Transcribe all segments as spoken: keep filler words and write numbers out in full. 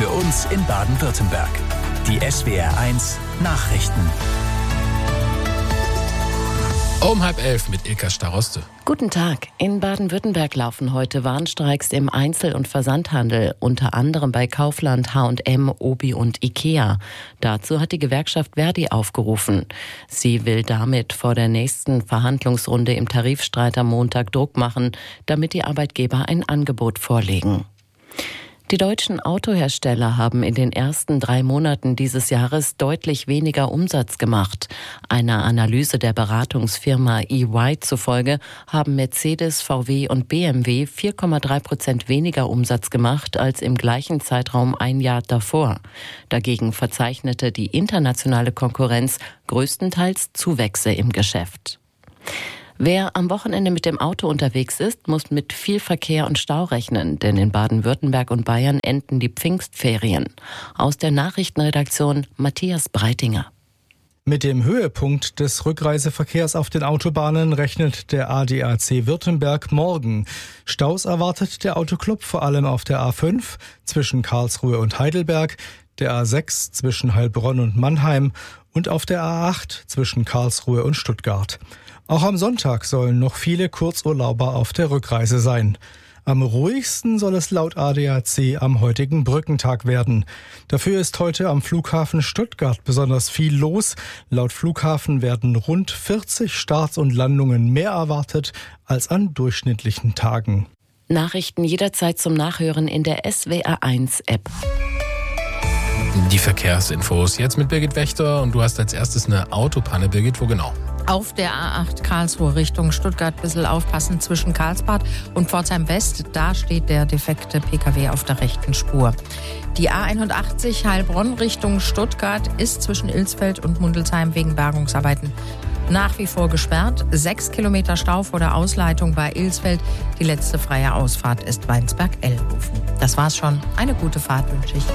für uns in Baden-Württemberg. Die S W R eins Nachrichten. Um halb elf mit Ilka Staroste. Guten Tag. In Baden-Württemberg laufen heute Warnstreiks im Einzel- und Versandhandel, unter anderem bei Kaufland, H und M, Obi und Ikea. Dazu hat die Gewerkschaft Verdi aufgerufen. Sie will damit vor der nächsten Verhandlungsrunde im Tarifstreit am Montag Druck machen, damit die Arbeitgeber ein Angebot vorlegen. Die deutschen Autohersteller haben in den ersten drei Monaten dieses Jahres deutlich weniger Umsatz gemacht. Einer Analyse der Beratungsfirma E Y zufolge haben Mercedes, V W und B M W vier Komma drei Prozent weniger Umsatz gemacht als im gleichen Zeitraum ein Jahr davor. Dagegen verzeichnete die internationale Konkurrenz größtenteils Zuwächse im Geschäft. Wer am Wochenende mit dem Auto unterwegs ist, muss mit viel Verkehr und Stau rechnen, denn in Baden-Württemberg und Bayern enden die Pfingstferien. Aus der Nachrichtenredaktion Matthias Breitinger. Mit dem Höhepunkt des Rückreiseverkehrs auf den Autobahnen rechnet der A D A C Württemberg morgen. Staus erwartet der Autoclub vor allem auf der A fünf zwischen Karlsruhe und Heidelberg, der A sechs zwischen Heilbronn und Mannheim und auf der A acht zwischen Karlsruhe und Stuttgart. Auch am Sonntag sollen noch viele Kurzurlauber auf der Rückreise sein. Am ruhigsten soll es laut A D A C am heutigen Brückentag werden. Dafür ist heute am Flughafen Stuttgart besonders viel los. Laut Flughafen werden rund vierzig Starts und Landungen mehr erwartet als an durchschnittlichen Tagen. Nachrichten jederzeit zum Nachhören in der S W R eins App. Die Verkehrsinfos jetzt mit Birgit Wächter und du hast als erstes eine Autopanne. Birgit, wo genau? Auf der A acht Karlsruhe Richtung Stuttgart, ein bisschen aufpassen zwischen Karlsbad und Pforzheim West. Da steht der defekte P K W auf der rechten Spur. Die A einundachtzig Heilbronn Richtung Stuttgart ist zwischen Ilsfeld und Mundelsheim wegen Bergungsarbeiten nach wie vor gesperrt. Sechs Kilometer Stau vor der Ausleitung bei Ilsfeld. Die letzte freie Ausfahrt ist Weinsberg-Ellenhofen. Das war's schon. Eine gute Fahrt wünsche ich.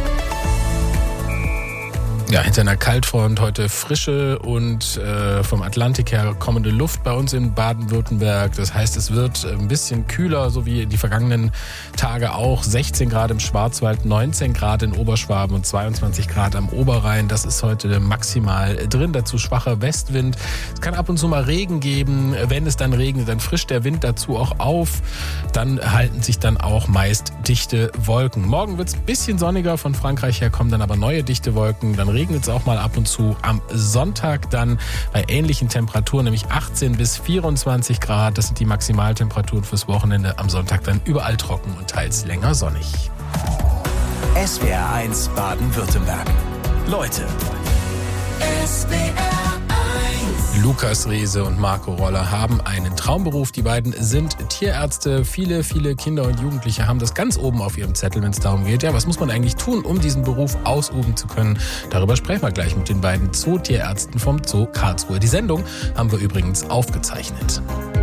Ja, hinter einer Kaltfront heute frische und äh, vom Atlantik her kommende Luft bei uns in Baden-Württemberg. Das heißt, es wird ein bisschen kühler, so wie die vergangenen Tage auch. sechzehn Grad im Schwarzwald, neunzehn Grad in Oberschwaben und zweiundzwanzig Grad am Oberrhein. Das ist heute maximal drin. Dazu schwacher Westwind. Es kann ab und zu mal Regen geben. Wenn es dann regnet, dann frischt der Wind dazu auch auf. Dann halten sich dann auch meist dichte Wolken. Morgen wird es ein bisschen sonniger. Von Frankreich her kommen dann aber neue dichte Wolken. Dann regnet es auch mal ab und zu. Am Sonntag dann bei ähnlichen Temperaturen, nämlich achtzehn bis vierundzwanzig Grad. Das sind die Maximaltemperaturen fürs Wochenende. Am Sonntag dann überall trocken und teils länger sonnig. S W R eins Baden-Württemberg. Leute. S W R eins. Lukas Reese und Marco Roller haben einen Traumberuf. Die beiden sind Tierärzte. Viele, viele Kinder und Jugendliche haben das ganz oben auf ihrem Zettel, wenn es darum geht. Ja, was muss man eigentlich tun, um diesen Beruf ausüben zu können? Darüber sprechen wir gleich mit den beiden Zootierärzten vom Zoo Karlsruhe. Die Sendung haben wir übrigens aufgezeichnet.